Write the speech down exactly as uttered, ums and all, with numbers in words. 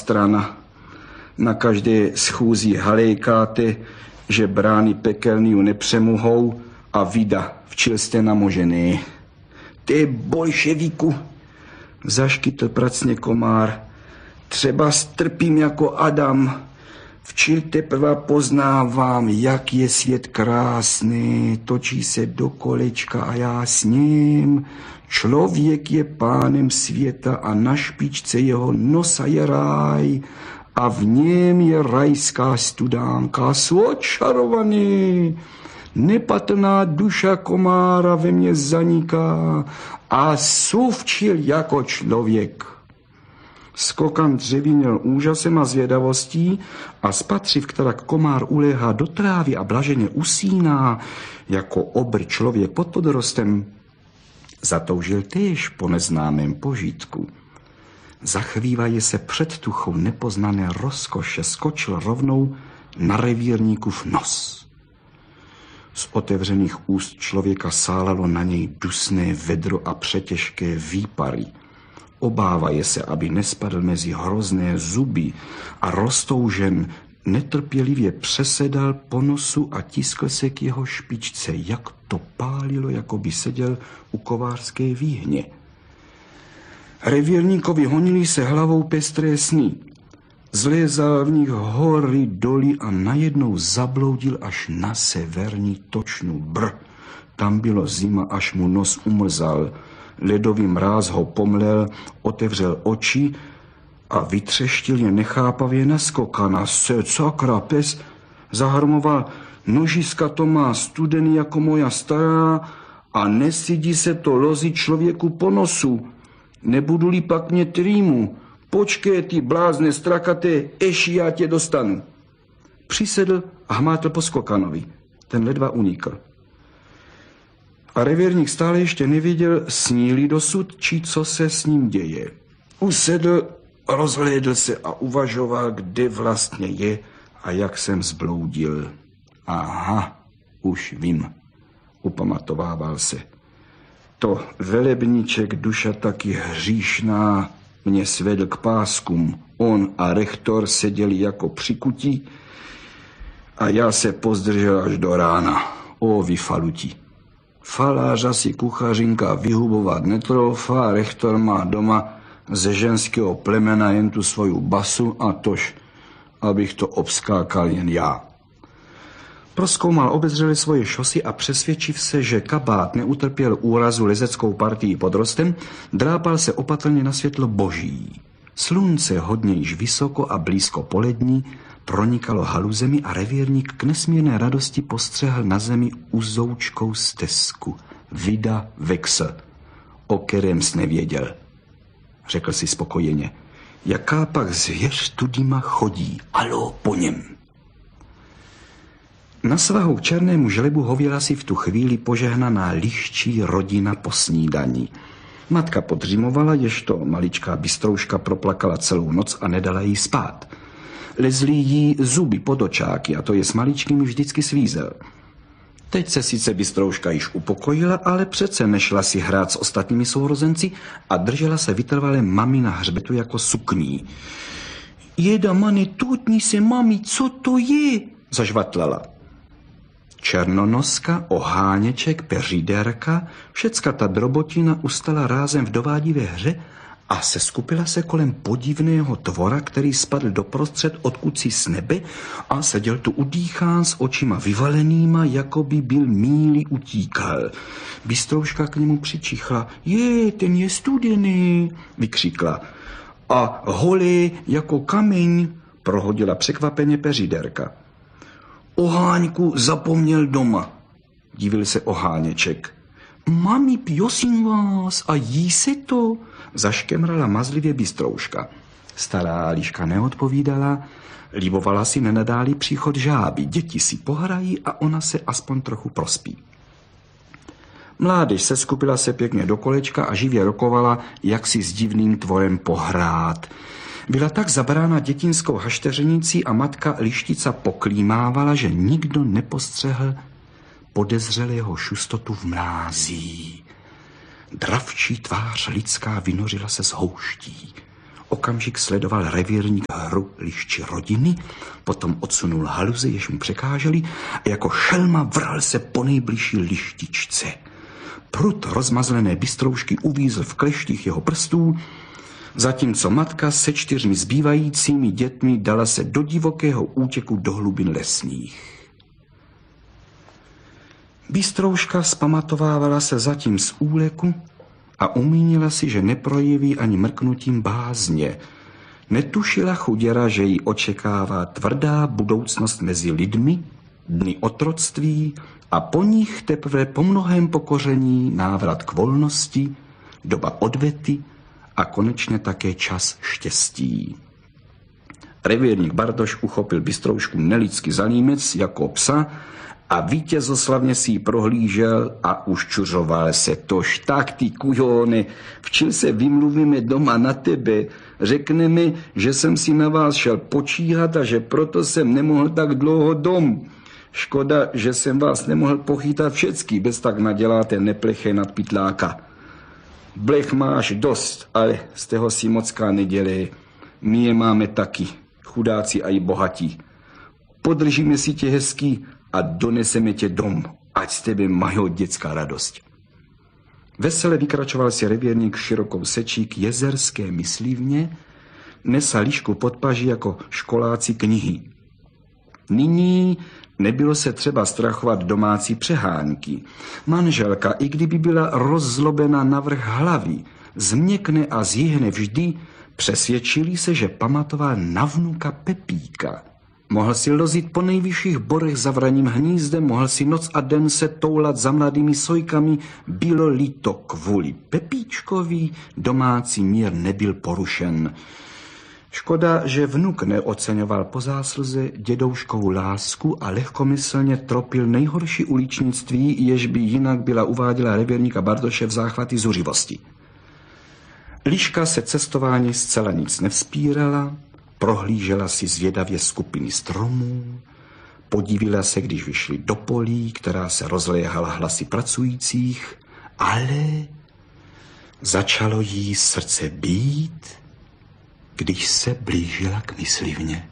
strana. Na každé schůzi halejkáte, že brány pekelnýho nepřemohou a vida včil jste namožený. Ty bolševíku, zaškytl pracně komár, třeba strpím jako Adam. Včil teprve poznávám, jak je svět krásný, točí se do kolečka a já s ním. Člověk je pánem světa a na špičce jeho nosa je ráj a v něm je rajská studánka, svočarovaný. Nepatrná duša komára ve mně zaniká a suvčil jako člověk. Skokan dřevěněl úžasem a zvědavostí a spatřiv, která komár uléhá do trávy a blaženě usíná, jako obr člověk pod podrostem, zatoužil též po neznámém požitku. Zachvívaje se před tuchou nepoznané rozkoše, skočil rovnou na revírníkův nos. Z otevřených úst člověka sálalo na něj dusné vedro a přetěžké výpary. Obávaje se, aby nespadl mezi hrozné zuby a roztoužen netrpělivě přesedal po nosu a tiskl se k jeho špičce, jak to pálilo, jako by seděl u kovářské výhně. Revírníkovi honili se hlavou pestré sny. Zlézal v nich hory, doly a najednou zabloudil až na severní točnu. Brr, tam bylo zima, až mu nos umrzal. Ledový mráz ho pomlel, otevřel oči a vytřeštil je nechápavě na skokana. Se sakra, pes, zahrmoval, nožiska to má studený jako moja stará a nesydí se to lozi člověku po nosu. Nebudu-li pak mě trýmu, počkej ty blázne strakaté, eši já tě dostanu. Přisedl a hmátl po skokanovi. Ten ledva unikl. A revírník stále ještě nevěděl, sní-li dosud, či co se s ním děje. Usedl, rozhlédl se a uvažoval, kde vlastně je a jak jsem zbloudil. Aha, už vím, upamatovával se. To velebníček, duša taky hříšná, mě svedl k páskům. On a rektor seděli jako přikutí a já se pozdržel až do rána. O, vy faluti. Falářa si kuchařinka vyhubovat netroufá, rektor má doma ze ženského plemena jen tu svoju basu a tož, abych to obskákal jen já. Prozkoumal obezřeli svoje šosy a přesvědčiv se, že kabát neutrpěl úrazu lezeckou partii pod rostem, drápal se opatrně na světlo boží. Slunce hodně již vysoko a blízko polední pronikalo haluzemi a revírník k nesmírné radosti postřehl na zemi uzoučkou stezku. Vida Vexl, o kterém jsi nevěděl, řekl si spokojeně. Jaká pak zvěř tudýma chodí, alo, po něm. Na svahu k černému žlebu hověla si v tu chvíli požehnaná liščí rodina po snídaní. Matka podřímovala, ježto maličká bystrouška proplakala celou noc a nedala jí spát. Lezly jí zuby pod očáky a to je s maličkým vždycky svízel. Teď se sice bystrouška již upokojila, ale přece nešla si hrát s ostatními sourozenci a držela se vytrvalé mami na hřbetu jako sukní. Jeda, mane, tutni se, mami, co to je? Zažvatlala. Černonoska, oháněček, peřiderka, všecka ta drobotina ustala rázem v dovádivé hře a seskupila se kolem podivného tvora, který spadl doprostřed odkud si z nebe a seděl tu udýchán s očima vyvalenýma, jako by byl míli utíkal. Bystrouška k němu přičichla. Je, ten je studený, vykřikla. A holý jako kameň, prohodila překvapeně peřiderka. Oháňku zapomněl doma, divil se oháněček. Mami, prosím vás, a jí se to? Zaškemrala mazlivě bystrouška. Stará liška neodpovídala, líbovala si nenadálý příchod žáby. Děti si pohrají a ona se aspoň trochu prospí. Mládež seskupila se pěkně do kolečka a živě rokovala, jak si s divným tvorem pohrát. Byla tak zabrána dětinskou hašteřenicí a matka lištica poklímávala, že nikdo nepostřehl podezřelého šustotu v mlází. Dravčí tvář lidská vynořila se z houští. Okamžik sledoval revírník hru lišči rodiny, potom odsunul haluze, jež mu překáželi, a jako šelma vrhal se po nejbližší lištičce. Prut rozmazlené bystroušky uvízl v kleštích jeho prstů, zatímco matka se čtyřmi zbývajícími dětmi dala se do divokého útěku do hlubin lesních. Bystrouška zpamatovávala se zatím z úleku a umínila si, že neprojeví ani mrknutím bázně. Netušila chuděra, že jí očekává tvrdá budoucnost mezi lidmi, dny otroctví a po nich teprve po mnohém pokoření návrat k volnosti, doba odvety a konečně také čas štěstí. Revírník Bartoš uchopil bystroušku nelidsky za límec jako psa a vítězoslavně si ji prohlížel a uščuřoval se. Tož tak, ty kujone, včil se vymluvíme doma na tebe. Řekneme, že jsem si na vás šel počíhat a že proto jsem nemohl tak dlouho dom. Škoda, že jsem vás nemohl pochytat všecky, bez tak naděláte nepleché nad pytláka. Blech máš dost, ale z toho si mocká nedělej. My je máme taky, chudáci a i bohatí. Podržíme si tě hezký a doneseme tě dom, ať z tebe mají dětská radost. Vesele vykračoval si revírník širokou sečí k jezerské myslivně, nesal líšku pod paží jako školáci knihy. Nyní nebylo se třeba strachovat domácí přehánky. Manželka, i kdyby byla rozzlobena navrch hlavy, změkne a zjihne vždy, přesvědčili se, že pamatoval na vnuka Pepíka. Mohl si lozit po nejvyšších borech za vraním hnízdem, mohl si noc a den se toulat za mladými sojkami, bylo-li to kvůli Pepíčkovi, domácí mír nebyl porušen. Škoda, že vnuk neoceňoval po zásluze dědouškovu lásku a lehkomyslně tropil nejhorší uličnictví, jež by jinak byla uváděla revírníka Bartoše v záchvaty zuřivosti. Liška se cestování zcela nic nevzpírala, prohlížela si zvědavě skupiny stromů, podívila se, když vyšli do polí, která se rozléhala hlasy pracujících, ale začalo jí srdce být, když se blížila k myslivně.